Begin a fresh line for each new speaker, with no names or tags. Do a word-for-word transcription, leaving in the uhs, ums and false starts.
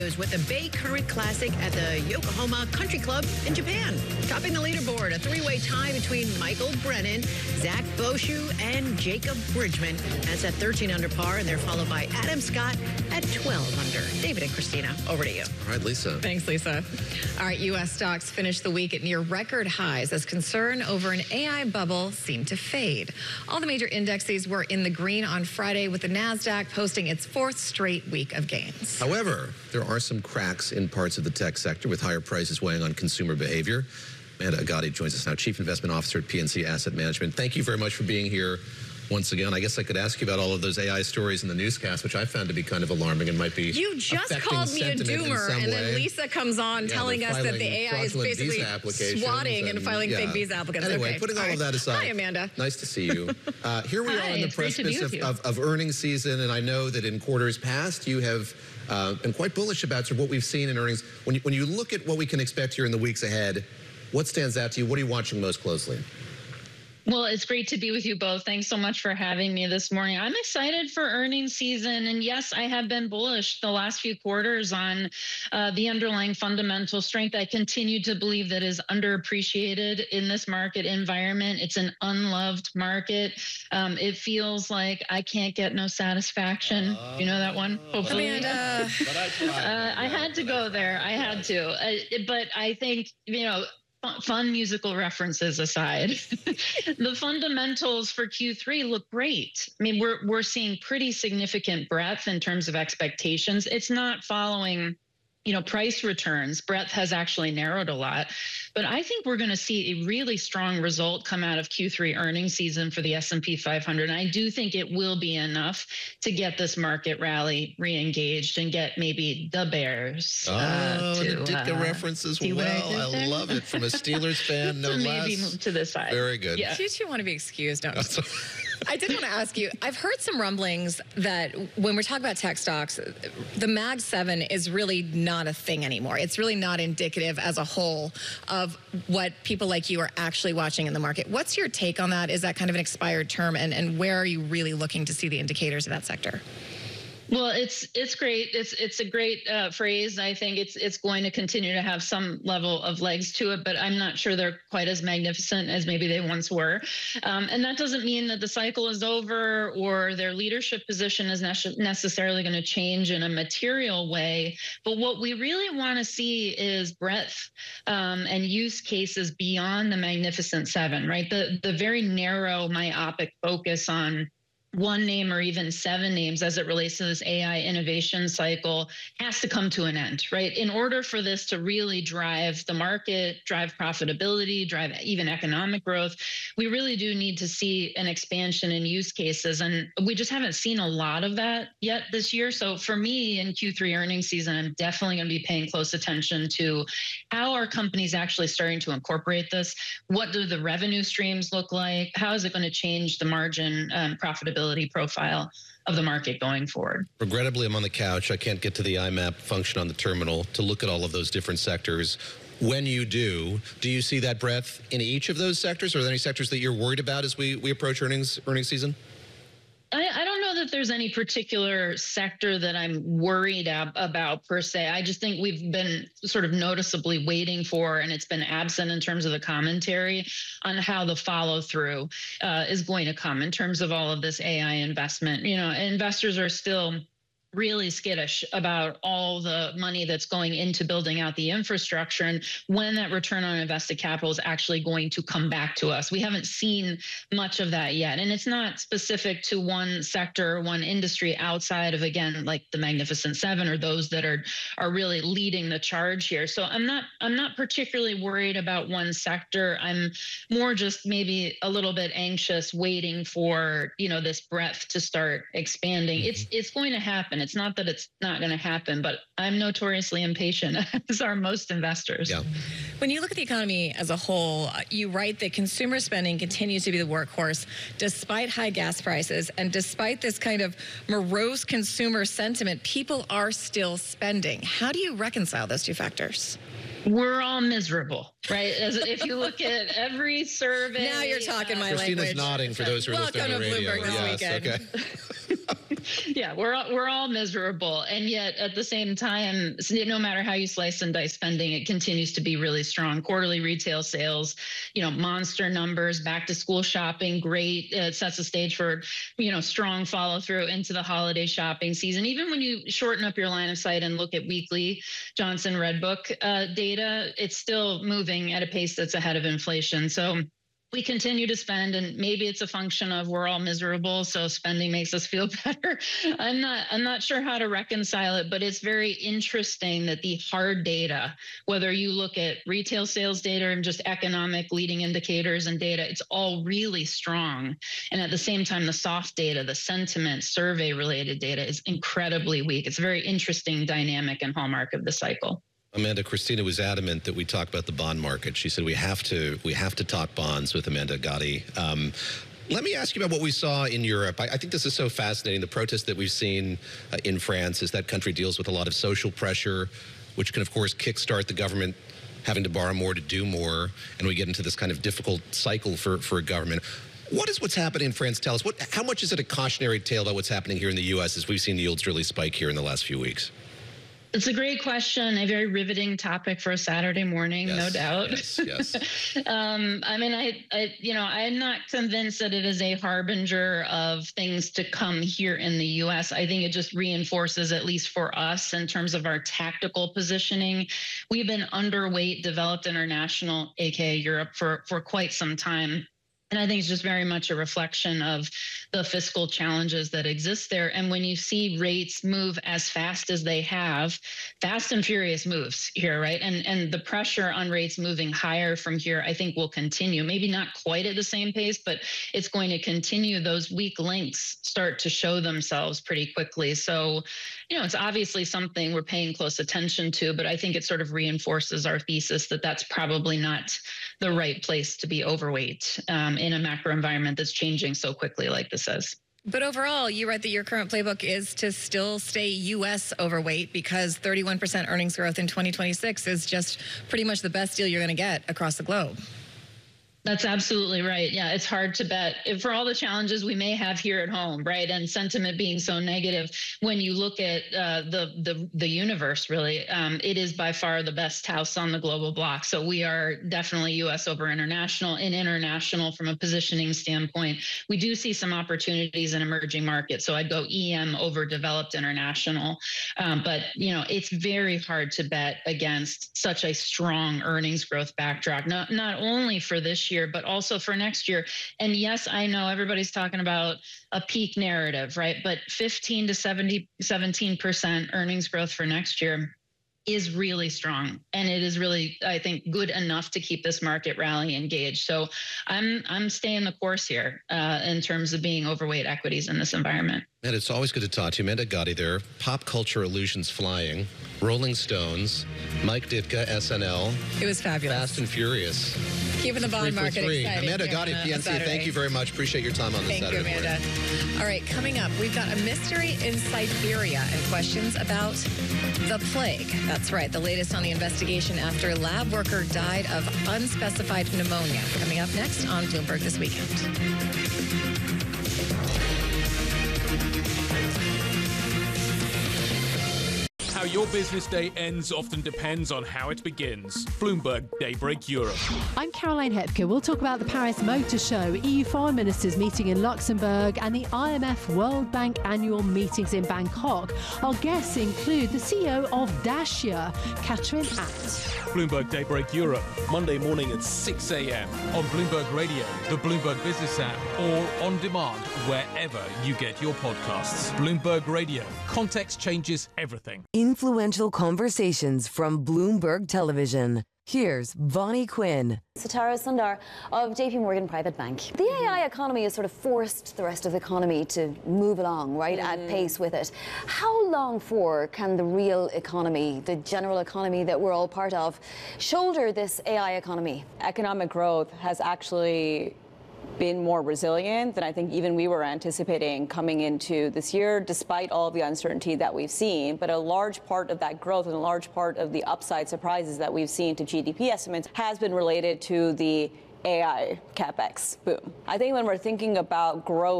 with the Bay Current Classic at the Yokohama Country Club in Japan. Topping the leaderboard, a three-way tie between Michael Brennan, Zach Boshu, and Jacob Bridgman. That's at thirteen under par, and they're followed by Adam Scott at twelve under. David and Christina, over to you.
All right, Lisa.
Thanks, Lisa. All right, U S stocks finished the week at near record highs as concern over an A I bubble seemed to fade. All the major indexes were in the green on Friday, with the NASDAQ posting its fourth straight week of gains.
However, there are some cracks in parts of the tech sector, with higher prices weighing on consumer behavior. Amanda Agati joins us now, Chief Investment Officer at P N C Asset Management. Thank you very much for being here once again. I guess I could ask you about all of those A I stories in the newscast, which I found to be kind of alarming and might be
You just called me a doomer, and then
way.
Lisa comes on
yeah,
telling us that the A I is basically swatting and, and filing
yeah.
fake visa applicants.
Anyway,
okay.
putting all,
all
of that aside.
Hi, Amanda.
Nice to see you. Uh, here we
Hi,
are in the
it's great to be
precipice
with
of,
you.
of, of earnings season, and I know that in quarters past you have uh, been quite bullish about sort of what we've seen in earnings. When you, when you look at what we can expect here in the weeks ahead, what stands out to you? What are you watching most closely?
Well, it's great to be with you both. Thanks so much for having me this morning. I'm excited for earnings season. And yes, I have been bullish the last few quarters on uh, the underlying fundamental strength. I continue to believe that is underappreciated in this market environment. It's an unloved market. Um, it feels like I can't get no satisfaction. Uh, you know that one? Hopefully.
Amanda.
But I tried. Uh, I had to go there. I had to. Uh, but I think, you know, fun musical references aside, the fundamentals for Q three look great. I mean, we're we're seeing pretty significant breadth in terms of expectations. It's not following, you know, price returns. Breadth has actually narrowed a lot, but I think we're going to see a really strong result come out of Q three earnings season for the S and P five hundred. And I do think it will be enough to get this market rally re-engaged and get maybe the Bears.
Oh,
uh, to,
the Ditka
uh,
reference as
see what I
well.
did
I
there?
love it. From a Steelers fan, no
Maybe
less.
move to the side.
Very good.
Yeah.
You two want to be excused. No. I did want to ask you, I've heard some rumblings that when we're talking about tech stocks, the Mag seven is really not a thing anymore. It's really not indicative as a whole of what people like you are actually watching in the market. What's your take on that? Is that kind of an expired term? And, and where are you really looking to see the indicators of that sector?
Well, it's it's great. It's it's a great uh, phrase. I think it's it's going to continue to have some level of legs to it, but I'm not sure they're quite as magnificent as maybe they once were. Um, and that doesn't mean that the cycle is over or their leadership position is ne- necessarily going to change in a material way. But what we really want to see is breadth um, and use cases beyond the Magnificent Seven, right? The the very narrow, myopic focus on one name or even seven names as it relates to this A I innovation cycle has to come to an end, right? In order for this to really drive the market, drive profitability, drive even economic growth, we really do need to see an expansion in use cases. And we just haven't seen a lot of that yet this year. So for me in Q three earnings season, I'm definitely going to be paying close attention to how are companies actually starting to incorporate this? What do the revenue streams look like? How is it going to change the margin um, profitability profile of the market going forward?
Regrettably, I'm on the couch. I can't get to the I MAP function on the terminal to look at all of those different sectors. When you do, do you see that breadth in each of those sectors? Or are there any sectors that you're worried about as we, we approach earnings earnings season?
I, I don't know that there's any particular sector that I'm worried ab- about per se. I just think we've been sort of noticeably waiting for, and it's been absent in terms of the commentary on how the follow through uh, is going to come in terms of all of this A I investment. You know, investors are still really skittish about all the money that's going into building out the infrastructure and when that return on invested capital is actually going to come back to us. We haven't seen much of that yet. And it's not specific to one sector, one industry outside of, again, like the Magnificent Seven or those that are are really leading the charge here. So I'm not I'm not particularly worried about one sector. I'm more just maybe a little bit anxious waiting for, you know, this breadth to start expanding. Mm-hmm. It's it's going to happen. It's not that it's not going to happen, but I'm notoriously impatient, as are most investors.
Yeah.
When you look at the economy as a whole, you write that consumer spending continues to be the workhorse despite high gas prices and despite this kind of morose consumer sentiment. People are still spending. How do you reconcile those two factors?
We're all miserable, right? As if you look at every survey.
Now you're talking
uh,
my
Christina's
language.
nodding for those who are listening
Welcome
on the
to
radio.
Bloomberg this
Yes,
weekend.
okay.
Yeah, we're all, we're all miserable, and yet at the same time, no matter how you slice and dice spending, it continues to be really strong. Quarterly retail sales, you know, monster numbers. Back to school shopping, great. Uh, it sets the stage for, you know, strong follow through into the holiday shopping season. Even when you shorten up your line of sight and look at weekly Johnson Redbook uh, data, it's still moving at a pace that's ahead of inflation. So we continue to spend, and maybe it's a function of we're all miserable, so spending makes us feel better. I'm not I'm not sure how to reconcile it, but it's very interesting that the hard data, whether you look at retail sales data and just economic leading indicators and data, it's all really strong. And at the same time, the soft data, the sentiment, survey related data is incredibly weak. It's a very interesting dynamic and hallmark of the cycle.
Amanda, Christina was adamant that we talk about the bond market. She said we have to we have to talk bonds with Amanda Gotti. Um, let me ask you about what we saw in Europe. I, I think this is so fascinating. The protest that we've seen uh, in France as that country deals with a lot of social pressure, which can, of course, kickstart the government having to borrow more to do more, and we get into this kind of difficult cycle for, for a government. What is what's happening in France tell us? What, how much is it a cautionary tale about what's happening here in the U S as we've seen the yields really spike here in the last few weeks?
It's a great question, a very riveting topic for a Saturday morning, yes, no doubt.
Yes, yes.
um, I mean, I, I, you know, I'm not convinced that it is a harbinger of things to come here in the U S. I think it just reinforces, at least for us, in terms of our tactical positioning. We've been underweight developed international, aka Europe, for for quite some time. And I think it's just very much a reflection of the fiscal challenges that exist there. And when you see rates move as fast as they have, fast and furious moves here, right? And and the pressure on rates moving higher from here, I think will continue. Maybe not quite at the same pace, but it's going to continue. Those weak links start to show themselves pretty quickly. So, you know, it's obviously something we're paying close attention to, but I think it sort of reinforces our thesis that that's probably not the right place to be overweight um, in a macro environment that's changing so quickly like this is.
But overall, you write that your current playbook is to still stay U S overweight because thirty-one percent earnings growth in twenty twenty-six is just pretty much the best deal you're going to get across the globe.
That's absolutely right. Yeah, it's hard to bet if for all the challenges we may have here at home, right? And sentiment being so negative, when you look at uh, the the the universe, really, um, it is by far the best house on the global block. So we are definitely U S over international. In international, from a positioning standpoint, we do see some opportunities in emerging markets. So I'd go E M over developed international. Um, but you know, it's very hard to bet against such a strong earnings growth backdrop. Not not only for this year, but also for next year. And yes, I know everybody's talking about a peak narrative, right? But fifteen to seventeen percent earnings growth for next year is really strong. And it is really, I think, good enough to keep this market rally engaged. So I'm I'm staying the course here uh, in terms of being overweight equities in this environment.
And it's always good to talk to you. Amanda Gotti there, Pop Culture Illusions Flying, Rolling Stones, Mike Ditka, S N L.
It was fabulous.
Fast and Furious.
Keeping the bond market excited.
Amanda Gotti, P N C, thank you very much. Appreciate your time on this Saturday morning.
Thank you, Amanda. All right, coming up, we've got a mystery in Siberia and questions about the plague. That's right, the latest on the investigation after a lab worker died of unspecified pneumonia. Coming up next on Bloomberg This Weekend.
How your business day ends often depends on how it begins. Bloomberg Daybreak Europe.
I'm Caroline Hepker. We'll talk about the Paris Motor Show, E U foreign ministers meeting in Luxembourg, and the I M F World Bank annual meetings in Bangkok. Our guests include the C E O of Dacia, Catherine Act.
Bloomberg Daybreak Europe, Monday morning at six a.m. on Bloomberg Radio, the Bloomberg Business app, or on demand wherever you get your podcasts. Bloomberg Radio. Context changes everything.
Influential conversations from Bloomberg Television. Here's Vonnie Quinn.
Sitara Sundar of J P Morgan Private Bank. The A I economy has sort of forced the rest of the economy to move along, right, mm. at pace with it. How long for can the real economy, the general economy that we're all part of, shoulder this A I economy?
Economic growth has actually been more resilient than I think even we were anticipating coming into this year, despite all of the uncertainty that we've seen. But a large part of that growth and a large part of the upside surprises that we've seen to G D P estimates has been related to the A I capex boom. I think when we're thinking about growth